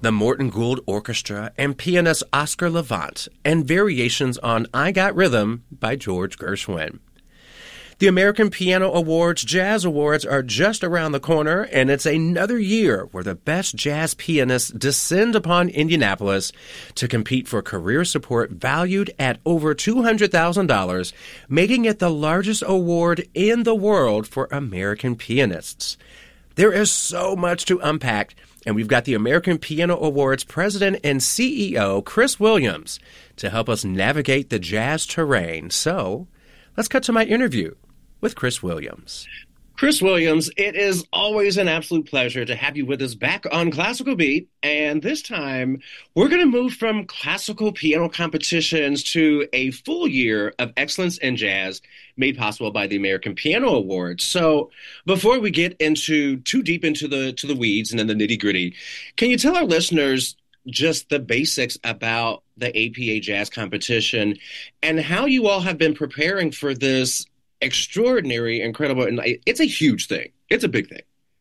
the Morton Gould Orchestra and pianist Oscar Levant, and variations on I Got Rhythm by George Gershwin. The American Piano Awards Jazz Awards are just around the corner, and it's another year where the best jazz pianists descend upon Indianapolis to compete for career support valued at over $200,000, making it the largest award in the world for American pianists. There is so much to unpack, and we've got the American Piano Awards president and CEO, Chris Williams, to help us navigate the jazz terrain. So, let's cut to my interview with Chris Williams. Chris Williams, it is always an absolute pleasure to have you with us back on Classical Beat. And this time, we're going to move from classical piano competitions to a full year of excellence in jazz made possible by the American Piano Awards. So before we get into too deep into the weeds and then the nitty gritty, can you tell our listeners just the basics about the APA Jazz Competition and how you all have been preparing for this extraordinary, incredible, and it's a huge thing. It's a big thing.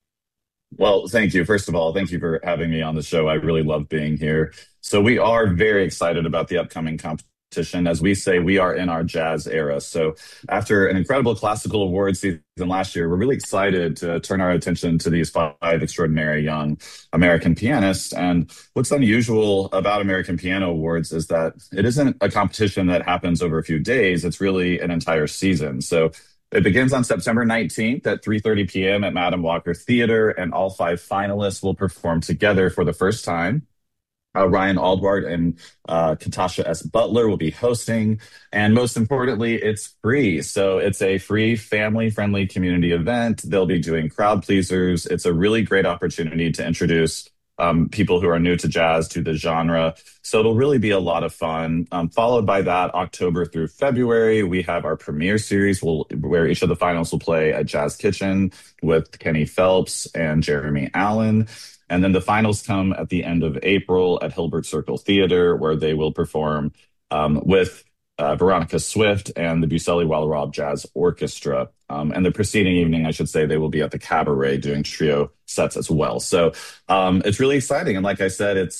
Well, thank you. First of all, thank you for having me on the show. I really love being here. So we are very excited about the upcoming competition. As we say, we are in our jazz era. So after an incredible classical award season last year, we're really excited to turn our attention to these five extraordinary young American pianists. And what's unusual about American Piano Awards is that it isn't a competition that happens over a few days. It's really an entire season. So it begins on September 19th at 3:30 p.m. at Madam Walker Theater, and all five finalists will perform together for the first time. Ryan Aldward and Katasha S. Butler will be hosting. And most importantly, it's free. So it's a free, family-friendly community event. They'll be doing crowd pleasers. It's a really great opportunity to introduce people who are new to jazz to the genre. So it'll really be a lot of fun. Followed by that, October through February, we have our premiere series where each of the finals will play at Jazz Kitchen with Kenny Phelps and Jeremy Allen. And then the finals come at the end of April at Hilbert Circle Theater, where they will perform with Veronica Swift and the Buseli-Wallerab Jazz Orchestra. And the preceding evening, I should say, they will be at the Cabaret doing trio sets as well. So it's really exciting. And like I said, it's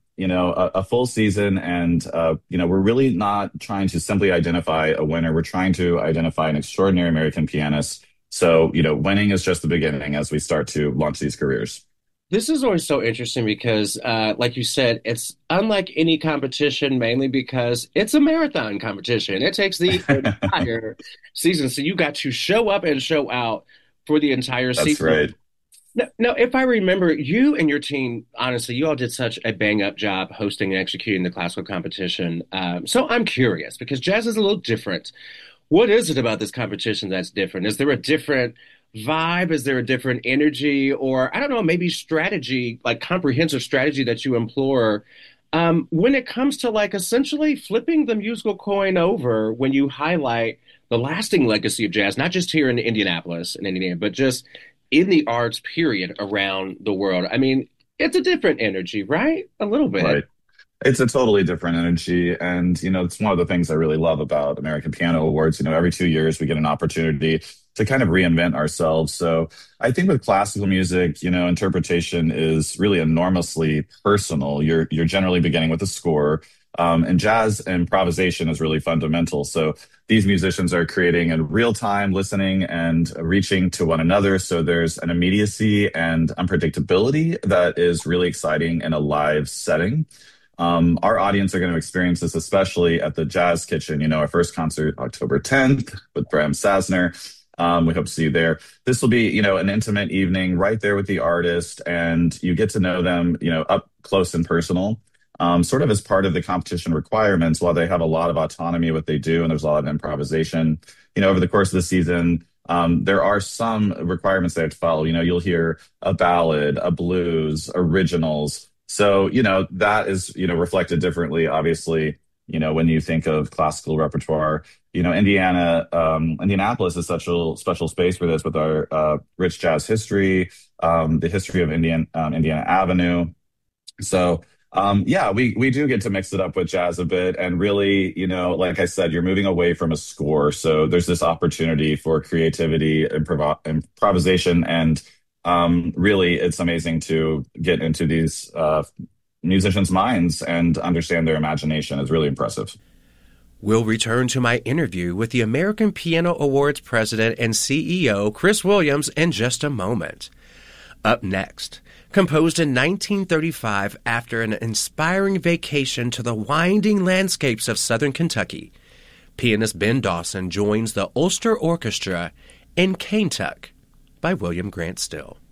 a full season, and we're really not trying to simply identify a winner. We're trying to identify an extraordinary American pianist. So winning is just the beginning as we start to launch these careers. This is always so interesting because, like you said, it's unlike any competition, mainly because it's a marathon competition. It takes the entire season. So you got to show up and show out for the entire season. That's right. Now, if I remember, you and your team, honestly, you all did such a bang-up job hosting and executing the classical competition. So I'm curious, because jazz is a little different. What is it about this competition that's different? Is there a different vibe? Is there a different energy, or I don't know, maybe strategy, like comprehensive strategy that you employ when it comes to like essentially flipping the musical coin over when you highlight the lasting legacy of jazz, not just here in Indianapolis and Indiana, but just in the arts period around the world? I mean, it's a different energy, right? A little bit. Right. It's a totally different energy. And, it's one of the things I really love about American Piano Awards. Every 2 years we get an opportunity to kind of reinvent ourselves. So I think with classical music, interpretation is really enormously personal. You're generally beginning with a score. And jazz improvisation is really fundamental. So these musicians are creating in real time, listening and reaching to one another. So there's an immediacy and unpredictability that is really exciting in a live setting. Our audience are going to experience this, especially at the Jazz Kitchen, our first concert, October 10th with Graham Sasner. We hope to see you there. This will be, an intimate evening right there with the artist, and you get to know them, up close and personal, sort of as part of the competition requirements. While they have a lot of autonomy what they do, and there's a lot of improvisation, over the course of the season, there are some requirements they have to follow. You'll hear a ballad, a blues, originals. So, that is, reflected differently, obviously, when you think of classical repertoire. Indianapolis is such a special space for this with our rich jazz history, the history of Indiana Avenue. So, we do get to mix it up with jazz a bit. And really, like I said, you're moving away from a score. So there's this opportunity for creativity, improvisation, and really, it's amazing to get into these musicians' minds and understand their imagination is really impressive. We'll return to my interview with the American Piano Awards president and CEO, Chris Williams, in just a moment. Up next, composed in 1935 after an inspiring vacation to the winding landscapes of southern Kentucky, pianist Ben Dawson joins the Ulster Orchestra in Kaintuck by William Grant Still.